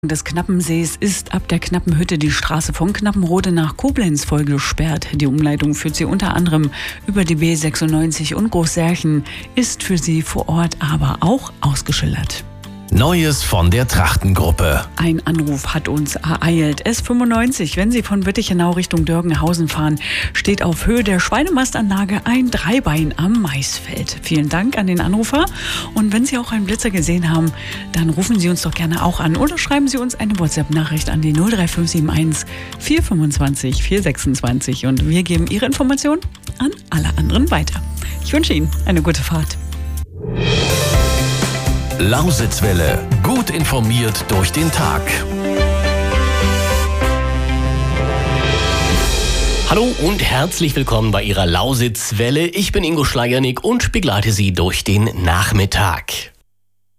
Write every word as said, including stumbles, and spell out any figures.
des Knappensees ist ab der Knappenhütte die Straße von Knappenrode nach Koblenz voll gesperrt. Die Umleitung führt sie unter anderem über die B sechsundneunzig und Großsärchen, ist für sie vor Ort aber auch ausgeschildert. Neues von der Trachtengruppe. Ein Anruf hat uns ereilt. S fünfundneunzig, wenn Sie von Wittichenau Richtung Dörgenhausen fahren, steht auf Höhe der Schweinemastanlage ein Dreibein am Maisfeld. Vielen Dank an den Anrufer. Und wenn Sie auch einen Blitzer gesehen haben, dann rufen Sie uns doch gerne auch an oder schreiben Sie uns eine WhatsApp-Nachricht an die null drei fünf sieben eins vier fünfundzwanzig vier sechsundzwanzig und wir geben Ihre Informationen an alle anderen weiter. Ich wünsche Ihnen eine gute Fahrt. Lausitzwelle. Gut informiert durch den Tag. Hallo und herzlich willkommen bei Ihrer Lausitzwelle. Ich bin Ingo Schleiernick und begleite Sie durch den Nachmittag.